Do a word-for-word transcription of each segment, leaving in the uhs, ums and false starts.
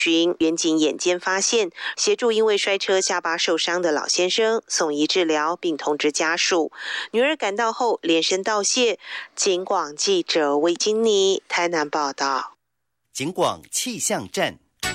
巡，员警眼尖发现，协助因为摔车下巴受伤的老先生送医治疗，并通知家属。女儿赶到后连声道谢。警广记者魏金妮台南报道。 警广气象站。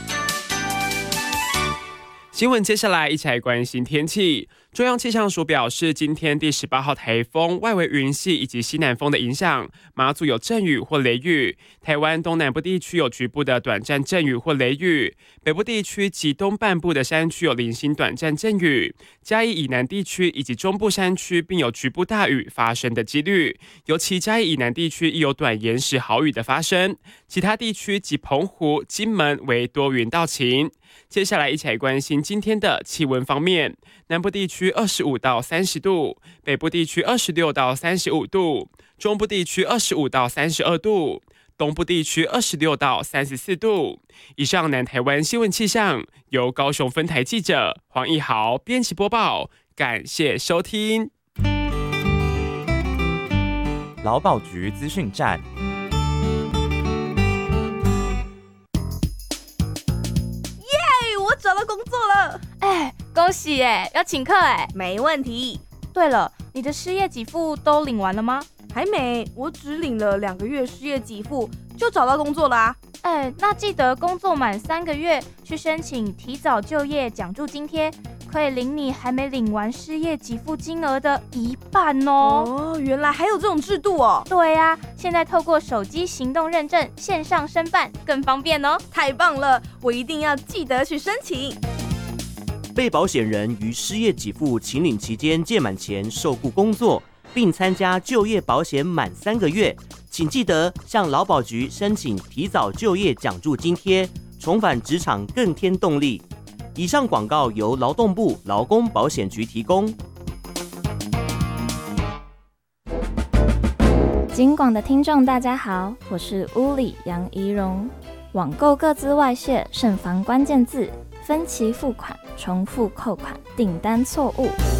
新闻接下来一起来关心天气。中央气象署表示，今天第十八号台风外围云系以及西南风的影响，马祖有阵雨或雷雨，台湾东南部地区有局部的短暂阵雨或雷雨，北部地区及东半部的山区有零星短暂阵雨，嘉义以南地区以及中部山区并有局部大雨发生的几率，尤其嘉义以南地区亦有短延时豪雨的发生，其他地区及澎湖、金门为多云到晴。接下来一起来关心今天的气温方面，南部地区二十五到三十度，北部地区二十六到三十五度，中部地区二十五到三十二度，东部地区二十六到三十四度。以上南台湾新闻气象由高雄分台记者黄义豪编辑播报，感谢收听。 劳保局资讯站。 找到工作了， 哎，恭喜哎，要请客哎， 没问题。 对了，你的失业给付都领完了吗？ 还没，我只领了两个月失业给付就找到工作啦。 哎，那记得工作满三个月去申请提早就业奖助津贴，可以领你还没领完失业给付金额的一半哦。 哦，原来还有这种制度哦。 对啊，现在透过手机行动认证线上申办更方便哦。 太棒了，我一定要记得去申请。 被保险人于失业给付请领期间届满前受雇工作，并参加就业保险满三个月，请记得向劳保局申请提早就业奖助津贴，重返职场更添动力。以上广告由劳动部劳工保险局提供。 警广的听众大家好，我是屋里杨怡蓉。网购个资外泄，慎防关键字，分期付款、重复扣款、订单错误。